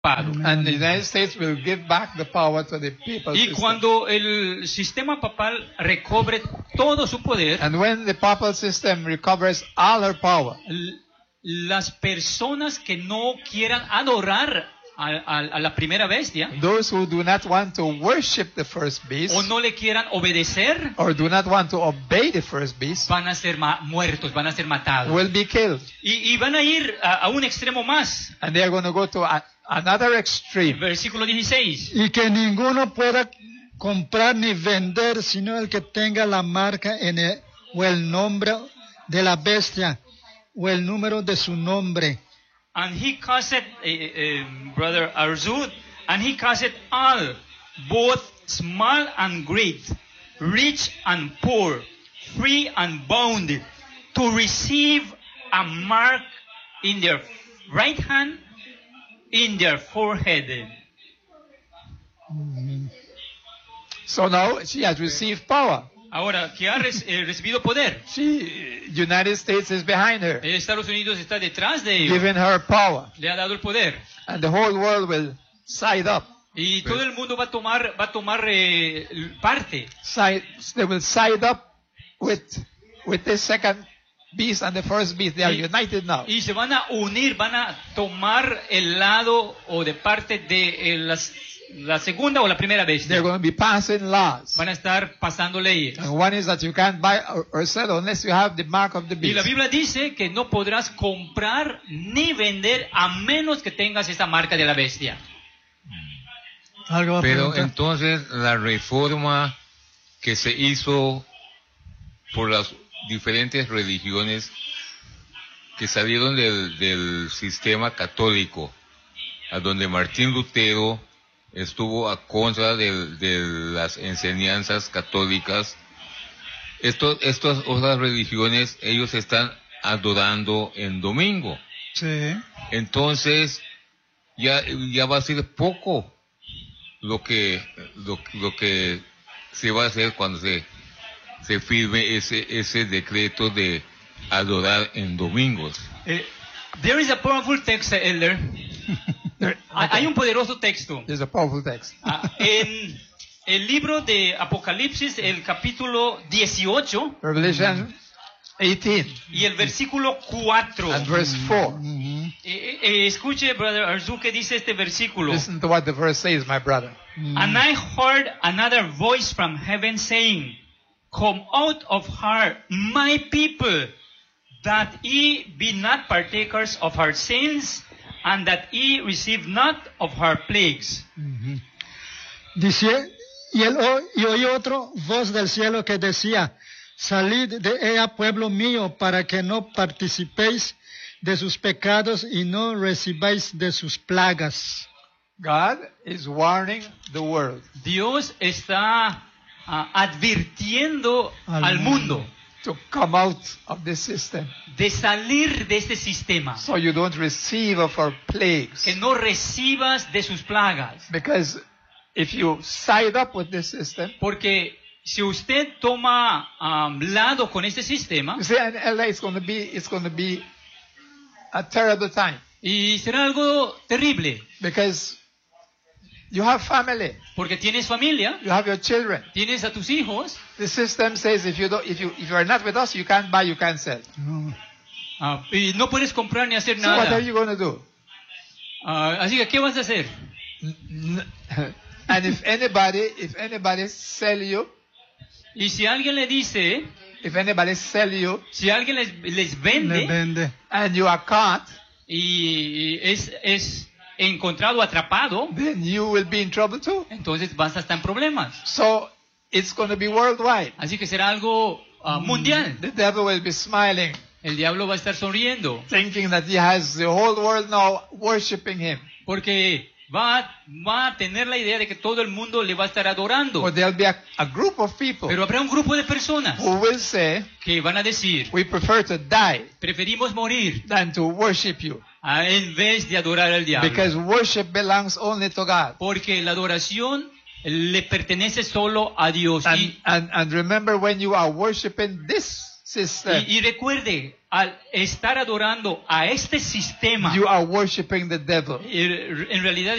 And the United States will give back the power to the papal Y system. cuando el sistema papal recobre todo su poder, And when the papal system recovers all her power, las personas que no quieran adorar a la primera bestia, those who do not want to worship the first beast, o no le quieran obedecer, or do not want to obey the first beast, van a ser muertos, van a ser matados. will be killed. Y van a ir a un extremo más. And they are going to go to another extreme. Versículo 16. Y que ninguno pueda comprar ni vender, sino el que tenga la marca o el nombre de la bestia, o el número de su nombre. And he caused, Brother Arzud, and he caused all, both small and great, rich and poor, free and bound, to receive a mark in their right hand, in their forehead. So now she has received power. Ahora, que ha recibido poder. United States is behind her, Estados Unidos está detrás de ellos. giving her power. Le ha dado el poder. And the whole world will side up. Y todo el mundo va a tomar parte. They will side up with the second beast and the first beast. They are united now. Y se van a unir, van a tomar el lado o de parte de la segunda o la primera bestia. They're going to be passing laws. Van a estar pasando leyes. And one is that you can't buy or sell unless you have the mark of the Y la beast. Biblia dice que no podrás comprar ni vender a menos que tengas esa marca de la bestia. ¿Algo va a Pero preguntar? entonces la reforma que se hizo por las diferentes religiones que salieron del sistema católico, a donde Martín Lutero estuvo a contra de las enseñanzas católicas, estas otras religiones, ellos están adorando en domingo. Sí. Entonces, ya va a ser poco lo que se va a hacer cuando se firme ese decreto de adorar en domingos. There is a powerful text, Elder. Hay un poderoso texto. There's a powerful text. En el libro de Apocalipsis, el capítulo 18, Revelation 18 y el versículo 4. and verse 4. Escuche, Brother Arzu, que dice este versículo. Listen to what the verse says, my brother. And I heard another voice from heaven saying, Come out of her, my people, that ye be not partakers of her sins, and that ye receive not of her plagues. Dice, y oí otro voz del cielo que decía, salid de ella, pueblo mío, para que no participéis de sus pecados y no recibáis de sus plagas. God is warning the world Dios está advirtiendo al mundo to come out of this system, de salir de este sistema, so you don't receive of our plagues. que no recibas de sus plagas. Because if you side up with this system, Porque si usted toma lado con este sistema, you see, in LA it's going to be a terrible time, y será algo terrible, because you have family, porque tienes familia, you have your children. tienes a tus hijos, The system says if you are not with us, you can't buy, you can't sell. y no puedes comprar ni hacer So what nada. are you going to do? Así que, ¿qué vas a hacer? And if anybody sell you, Y si alguien le dice, if anybody sell you, si alguien les Le vende vende. and you are caught, y es encontrado atrapado, then you will be in trouble too. entonces vas a estar en problemas. So it's going to be worldwide. Así que será algo mundial. The devil will be smiling, El diablo va a estar sonriendo, thinking that he has the whole world now worshiping him. porque va a tener la idea de que todo el mundo le va a estar adorando. But there'll be a group of people Pero habrá un grupo de personas who will say, que van a decir, we prefer to die preferimos morir than to worship you. en vez de adorar al diablo. Because worship belongs only to God. Porque la adoración le pertenece solo a Dios. And remember, when you are worshiping this system, Y recuerde, al estar adorando a este sistema, you are worshiping the devil. en realidad